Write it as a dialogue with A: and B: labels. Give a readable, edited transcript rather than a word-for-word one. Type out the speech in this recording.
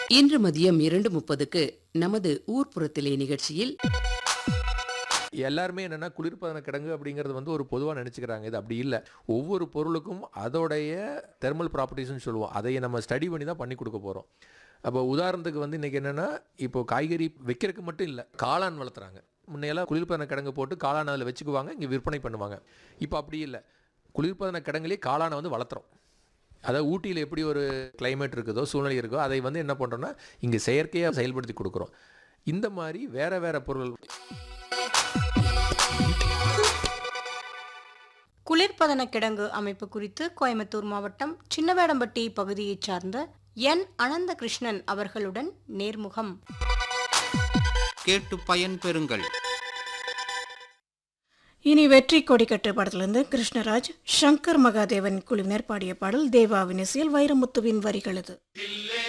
A: இன்று மதியம் 2:30க்கு நமது ஊர்ப்புறத்திலே நிகழ்ச்சியில்
B: எல்லாருமே என்னன்னா குளிர்பதன கிடங்கு அப்படிங்கிறது ஒரு பொதுவாக நினச்சிக்கிறாங்க. இது அப்படி இல்லை. ஒவ்வொரு பொருளுக்கும் அதோடைய தெர்மல் ப்ராப்பர்ட்டிஸ்ன்னு சொல்லுவோம். அதை நம்ம ஸ்டடி பண்ணி தான் பண்ணி கொடுக்க போகிறோம். அப்போ உதாரணத்துக்கு இன்றைக்கி என்னென்னா, இப்போது காய்கறி வைக்கிறதுக்கு மட்டும் இல்லை, காளான் வளர்த்துறாங்க. முன்னையெல்லாம் குளிர்பதன கிடங்கு போட்டு காளான் அதில் வச்சுக்குவாங்க, இங்கே விற்பனை பண்ணுவாங்க. இப்போ அப்படி இல்லை. குளிர்பதன கிடங்குலேயே காளானை வளர்த்துறோம். அதாவது ஊட்டியில் எப்படி ஒரு கிளைமேட் இருக்குதோ, சூழ்நிலை இருக்கோ, அதை என்ன பண்ணுறோன்னா இங்கே செயற்கையாக செயல்படுத்தி கொடுக்குறோம். இந்த மாதிரி வேறு வேறு பொருள்.
C: குளிர்பதன கிடங்கு அமைப்பு குறித்து கோயம்புத்தூர் மாவட்டம் சின்னவேடம்பட்டி பகுதியைச் சார்ந்த என் அனந்த கிருஷ்ணன் அவர்களுடன் நேர்முகம்.
D: கேட்டு பயன் பெறுங்கள்.
E: இனி வெற்றி கொடிக்கட்டு படத்திலிருந்து கிருஷ்ணராஜ், சங்கர் மகாதேவன் குழுவினர் பாடிய பாடல் தேவாவின் இசையில் வைரமுத்துவின் வரிகளது.